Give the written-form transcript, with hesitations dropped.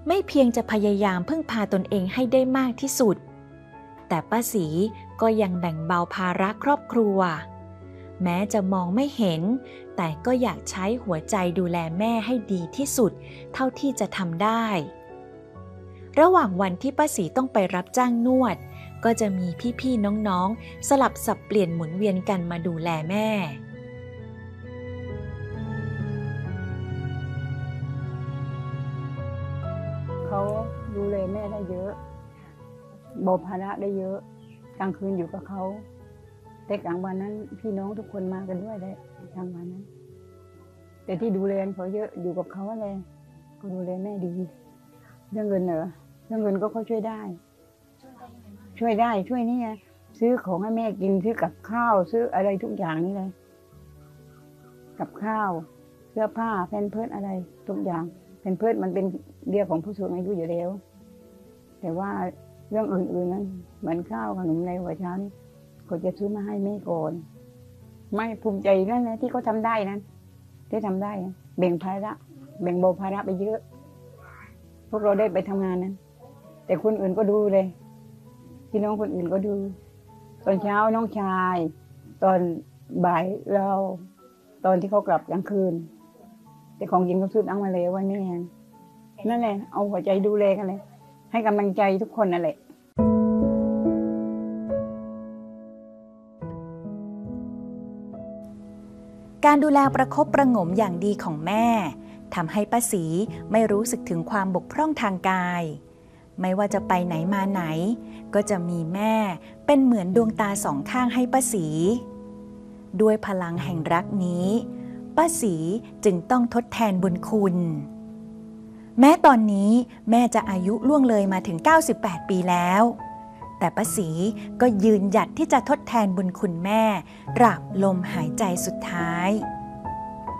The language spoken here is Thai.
ไม่เพียงจะพยายามพึ่งพาตนเองให้ได้มากที่สุดแต่ป้าศรีก็ยังแบ่งเบาภาระครอบครัวแม้จะมองไม่เห็นแต่ก็อยากใช้หัวใจดูแลแม่ให้ดีที่สุดเท่าที่จะทำได้ระหว่างวันที่ป้าศรีต้องไปรับจ้างนวดก็จะมีพี่ๆน้องๆสลับสับเปลี่ยนหมุนเวียนกันมาดูแลแม่เขาดูแลแม่ได้เยอะเบาภาระได้เยอะกลางคืนอยู่กับเขาแต่กลางวันนั้นพี่น้องทุกคนมากันด้วยเลยกลางวันนั้นแต่ที่ดูแลเขาเยอะอยู่กับเขาอะไรก็ดูแลแม่ดีเรื่องเงินเหรอเรื่องเงินก็เขาช่วยได้ช่วยนี่ไงซื้อของให้แม่กินซื้อกับข้าวซื้ออะไรทุกอย่างนี่เลยกับข้าวเสื้อผ้าแพมเพิร์สอะไรทุกอย่างแพมเพิร์สมันเป็นเบี้ยของผู้สูงอายุอยู่แล้วแต่ว่าเรื่องอื่นๆนั้นเหมือนข้าวขนมในหัวเช้านี่เขาจะซื้อมาให้แม่ก่อนไม่ภูมิใจนั่นแหละที่เขาทำได้นั้นที่ทำได้แบ่งภาระแบ่งเบาภาระไปเยอะพวกเราได้ไปทำงานนั้นแต่คนอื่นก็ดูเลยพี่น้องคนอื่นก็ดูตอนเช้าน้องชายตอนบ่ายเราตอนที่เขากลับกลางคืนแต่ของจริงเขาซื้อตั้งมาแล้วว่าแม่นั่นแหละเอาหัวใจดูแลกันเลยให้กำลังใจทุกคนนั่นแหละการดูแลประคบประหงมอย่างดีของแม่ทำให้ป้าศรีไม่รู้สึกถึงความบกพร่องทางกายไม่ว่าจะไปไหนมาไหนก็จะมีแม่เป็นเหมือนดวงตาสองข้างให้ป้าศรีด้วยพลังแห่งรักนี้ป้าศรีจึงต้องทดแทนบุญคุณแม้ตอนนี้แม่จะอายุล่วงเลยมาถึง98ปีแล้วแต่ป้าศรีก็ยืนหยัดที่จะทดแทนบุญคุณแม่ตราบลมหายใจสุดท้าย